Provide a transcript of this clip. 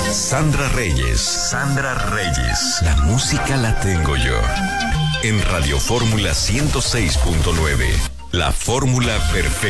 Sandra Reyes. Sandra Reyes. La música la tengo yo. En Radio Fórmula 106.9. La fórmula perfecta.